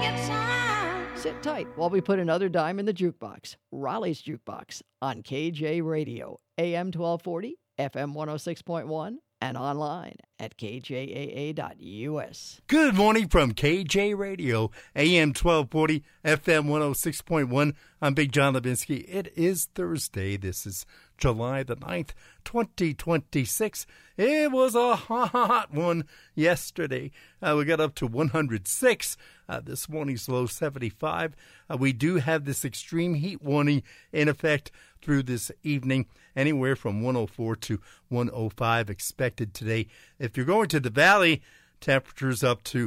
Sit tight while we put another dime in the jukebox. Raleigh's Jukebox on KJ Radio, AM 1240, FM 106.1, and online at kjaa.us. Good morning from KJ Radio, AM 1240, FM 106.1. I'm Big John Levinsky. It is Thursday. This is July the 9th, 2026. It was a hot one yesterday. We got up to 106. This morning's low 75. We do have this extreme heat warning in effect through this evening, anywhere from 104 to 105 expected today. If you're going to the valley, temperatures up to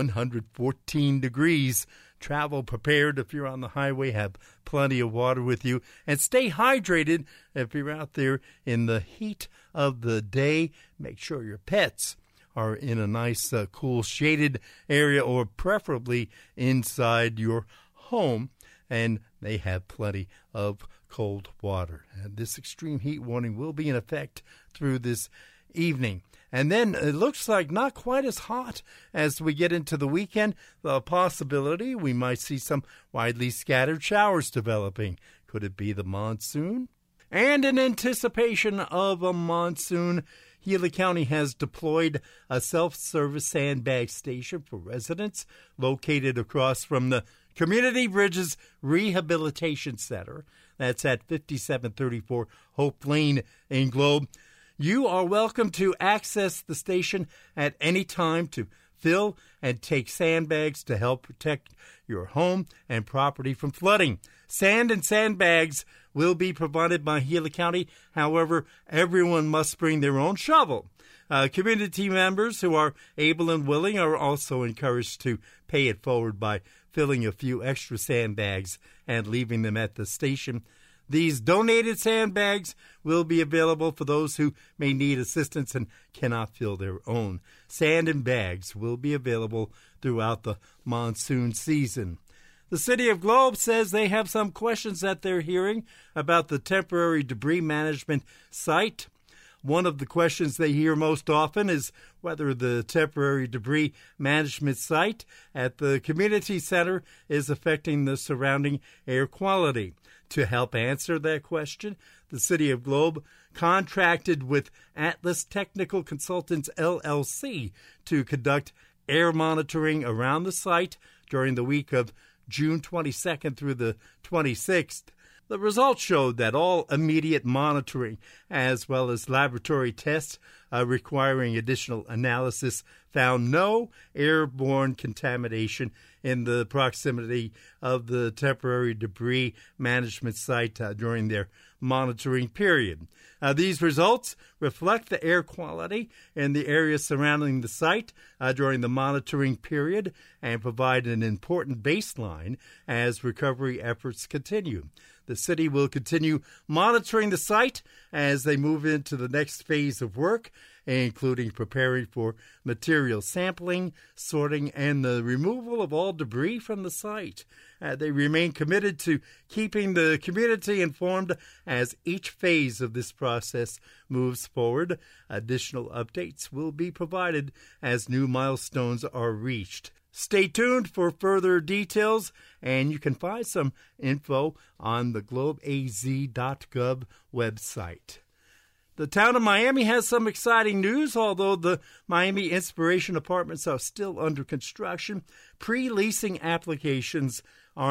114 degrees. Travel prepared if you're on the highway. Have plenty of water with you. And stay hydrated if you're out there in the heat of the day. Make sure your pets are in a nice, cool, shaded area, or preferably inside your home, and they have plenty of cold water. And this extreme heat warning will be in effect through this evening. And then it looks like not quite as hot as we get into the weekend. The possibility we might see some widely scattered showers developing. Could it be the monsoon? And in anticipation of a monsoon, Gila County has deployed a self-service sandbag station for residents located across from the Community Bridges Rehabilitation Center. That's at 5734 Hope Lane in Globe. You are welcome to access the station at any time to fill and take sandbags to help protect your home and property from flooding. Sand and sandbags will be provided by Gila County. However, everyone must bring their own shovel. Community members who are able and willing are also encouraged to pay it forward by filling a few extra sandbags and leaving them at the station. These donated sandbags will be available for those who may need assistance and cannot fill their own. Sand and bags will be available throughout the monsoon season. The City of Globe says they have some questions that they're hearing about the temporary debris management site. One of the questions they hear most often is whether the temporary debris management site at the community center is affecting the surrounding air quality. To help answer that question, the City of Globe contracted with Atlas Technical Consultants, LLC, to conduct air monitoring around the site during the week of June 22nd through the 26th. The results showed that all immediate monitoring, as well as laboratory tests requiring additional analysis, found no airborne contamination in the proximity of the temporary debris management site during their monitoring period. These results reflect the air quality in the area surrounding the site during the monitoring period and provide an important baseline as recovery efforts continue. The city will continue monitoring the site as they move into the next phase of work, including preparing for material sampling, sorting, and the removal of all debris from the site. They remain committed to keeping the community informed as each phase of this process moves forward. Additional updates will be provided as new milestones are reached. Stay tuned for further details, and you can find some info on the globeaz.gov website. The town of Miami has some exciting news. Although the Miami Inspiration Apartments are still under construction, pre-leasing applications